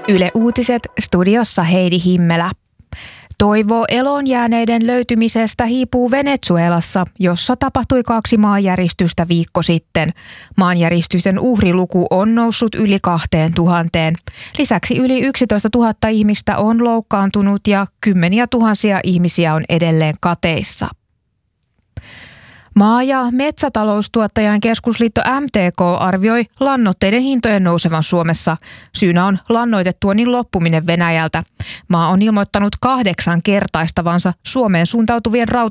Yle Uutiset, studiossa Heidi Himmelä. Toivo eloonjääneiden löytymisestä hiipuu Venezuelassa, jossa tapahtui 2 maanjäristystä viikko sitten. Maanjäristysten uhriluku on noussut yli 2000. Lisäksi yli 11 000 ihmistä on loukkaantunut ja kymmeniä tuhansia ihmisiä on edelleen kateissa. Maa- ja metsätaloustuottajain keskusliitto MTK arvioi lannoitteiden hintojen nousevan Suomessa. Syynä on lannoitetuonnin loppuminen Venäjältä. Maa on ilmoittanut 8-kertaistavansa Suomeen suuntautuvien